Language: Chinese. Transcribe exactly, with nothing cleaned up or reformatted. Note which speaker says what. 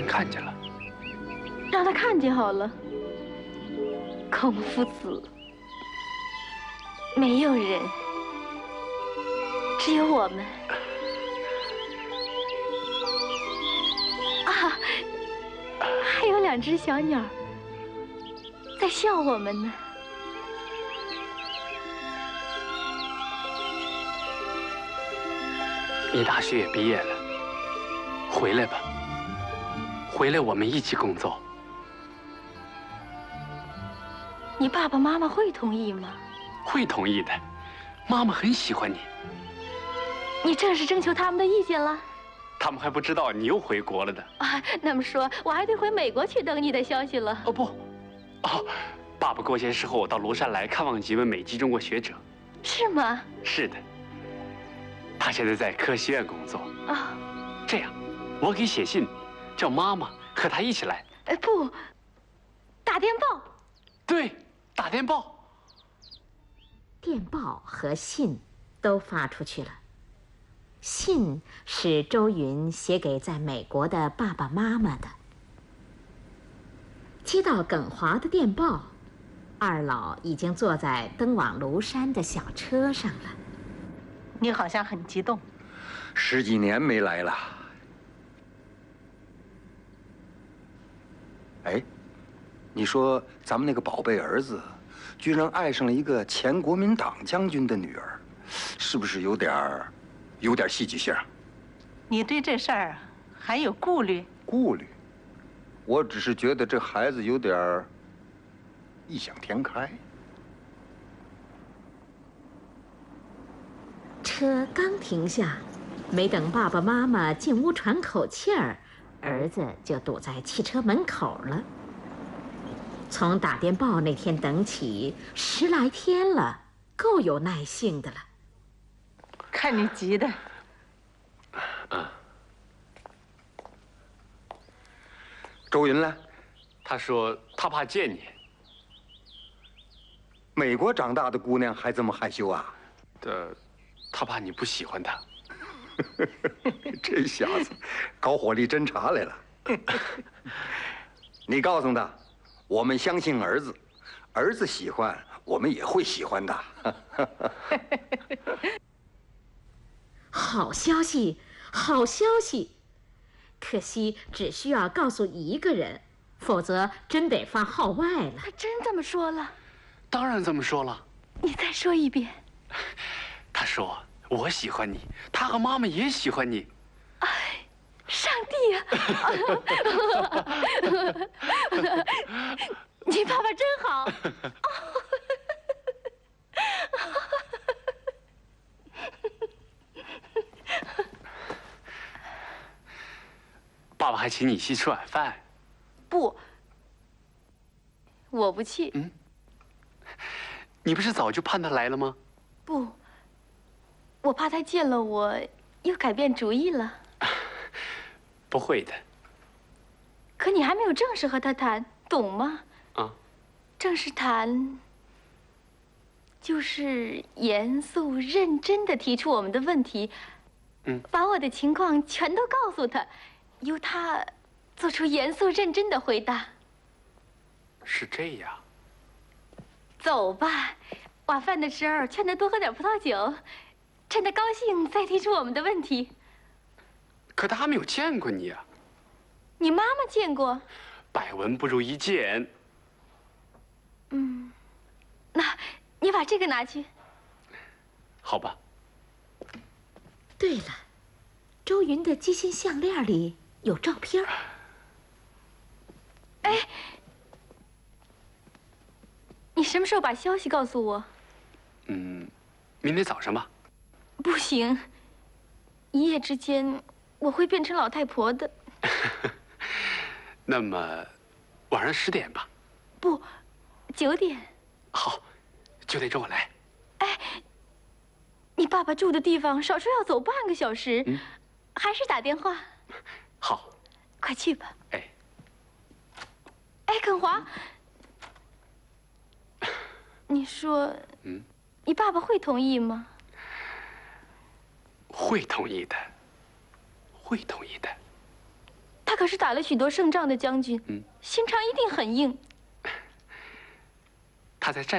Speaker 1: 人看见了。
Speaker 2: 让他看见好了。孔夫子，没有人，只有我们。啊，还有两只小鸟在笑我们呢。
Speaker 1: 你大学也毕业了，回来吧，回来我们一起工作。
Speaker 2: 你爸爸妈妈会同意吗？
Speaker 1: 会同意的，妈妈很喜欢你。
Speaker 2: 你正式征求他们的意见了？
Speaker 1: 他们还不知道你又回国了的。
Speaker 2: 啊，那么说我还得回美国去等你的消息了。
Speaker 1: 哦不，哦，爸爸过些时候我到庐山来看望几位美籍中国学者。
Speaker 2: 是吗？
Speaker 1: 是的。他现在在科学院工作。
Speaker 2: 啊、
Speaker 1: 哦，这样，我给写信，叫妈妈和他一起来。
Speaker 2: 呃，不，打电报。
Speaker 1: 对，打电报。
Speaker 3: 电报和信都发出去了。信是周云写给在美国的爸爸妈妈的。接到耿华的电报，二老已经坐在登往庐山的小车上了。
Speaker 4: 你好像很激动。
Speaker 5: 十几年没来了。哎，你说咱们那个宝贝儿子，居然爱上了一个前国民党将军的女儿，是不是有点儿，有点戏剧性？
Speaker 4: 你对这事儿还有顾虑？
Speaker 5: 顾虑？我只是觉得这孩子有点儿异想天开。
Speaker 3: 车刚停下，没等爸爸妈妈进屋喘口气儿，儿子就堵在汽车门口了。从打电报那天等起，十来天了，够有耐性的了。
Speaker 4: 看你急的。
Speaker 1: 嗯。
Speaker 5: 周云呢？
Speaker 1: 他说他怕见你。
Speaker 5: 美国长大的姑娘还这么害羞啊？
Speaker 1: 的。他怕你不喜欢他。
Speaker 5: 这小子搞火力侦察来了。你告诉他，我们相信儿子，儿子喜欢，我们也会喜欢的。
Speaker 3: 好消息，好消息！可惜只需要告诉一个人，否则真得发号外了。
Speaker 2: 他真这么说了？
Speaker 1: 当然这么说了。
Speaker 2: 你再说一遍。
Speaker 1: 他说我喜欢你，他和妈妈也喜欢你。
Speaker 2: 哎，上帝呀！你爸爸真好。
Speaker 1: 爸爸还请你一起吃晚饭。
Speaker 2: 不，我不去。
Speaker 1: 嗯，你不是早就盼他来了吗？
Speaker 2: 不，我怕他见了我又改变主意了。
Speaker 1: 不会的。
Speaker 2: 可你还没有正式和他谈，懂吗？
Speaker 1: 啊。
Speaker 2: 正式谈，就是严肃认真地提出我们的问题，
Speaker 1: 嗯，
Speaker 2: 把我的情况全都告诉他，由他做出严肃认真的回答。
Speaker 1: 是这样。
Speaker 2: 走吧。晚饭的时候，劝他多喝点葡萄酒，趁他高兴再提出我们的问题。
Speaker 1: 可他还没有见过你啊。
Speaker 2: 你妈妈见过。
Speaker 1: 百闻不如一见。
Speaker 2: 嗯，那你把这个拿去。
Speaker 1: 好吧。
Speaker 3: 对了，周云的机芯项链里有照片。
Speaker 2: 哎，你什么时候把消息告诉我？
Speaker 1: 嗯，明天早上吧。
Speaker 2: 不行，一夜之间我会变成老太婆的。
Speaker 1: 那么，晚上十点吧。
Speaker 2: 不，九点。
Speaker 1: 好，九点钟我来。
Speaker 2: 哎，你爸爸住的地方少说要走半个小时，
Speaker 1: 嗯，
Speaker 2: 还是打电话。
Speaker 1: 好，
Speaker 2: 快去吧。
Speaker 1: 哎，
Speaker 2: 哎，耿华，你说，
Speaker 1: 嗯，
Speaker 2: 你爸爸会同意吗？
Speaker 1: 会同意的，会同意的。
Speaker 2: 他可是打了许多胜仗的将军，
Speaker 1: 嗯，
Speaker 2: 心肠一定很硬。
Speaker 1: 他在战